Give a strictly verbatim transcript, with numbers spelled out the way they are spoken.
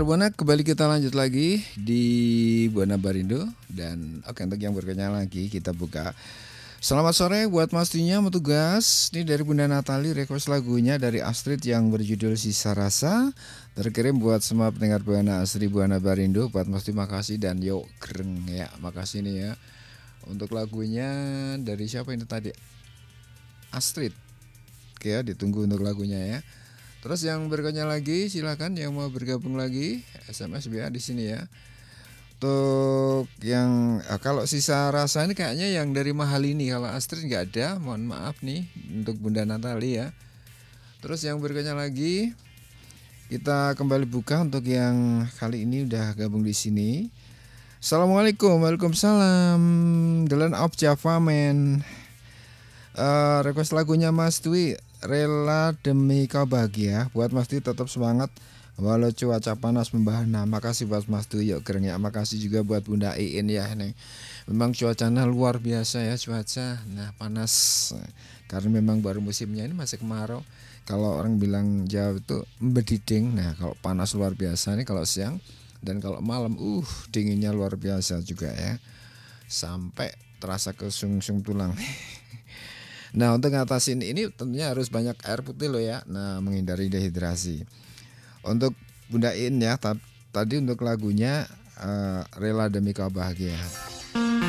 Buana, kembali kita lanjut lagi di Buana Barindo. Dan oke, untuk yang berikutnya lagi kita buka. Selamat sore buat Mas Tinya mau tugas. Ini dari Bunda Natali, request lagunya dari Astrid yang berjudul Sisa Rasa. Terkirim buat semua pendengar Buana Asri Buana Barindo. Buat Mas Tinya makasih dan yuk keren ya. Makasih nih ya. Untuk lagunya dari siapa ini tadi? Astrid. Oke ya, ditunggu untuk lagunya ya. Terus yang berikutnya lagi silakan yang mau bergabung lagi S M S B A di sini ya. Untuk yang ah, kalau sisa rasa ini kayaknya yang dari Mahal ini, kalau Astrid nggak ada, mohon maaf nih untuk Bunda Natali ya. Terus yang berikutnya lagi kita kembali buka untuk yang kali ini udah gabung di sini. Assalamualaikum, waalaikumsalam. The Land of Java Man. Uh, request lagunya Mas Dwi, Rela Demi Kau Bahagia. Buat Mas Dwi tetap semangat walau cuaca panas membahana. Makasih buat Mas Dwi, yuk keren ya. Makasih juga buat Bunda Iin ya nih. Memang cuacanya luar biasa ya cuaca. Nah panas karena memang baru musimnya ini masih kemarau. Kalau orang bilang Jawa itu bediding. Nah kalau panas luar biasa nih kalau siang. Dan kalau malam uh dinginnya luar biasa juga ya. Sampai terasa kesungsung tulang. Nah untuk ngatasin ini tentunya harus banyak air putih loh ya. Nah menghindari dehidrasi. Untuk Bunda In ya, tadi untuk lagunya uh, Rela Demi Kau Bahagia.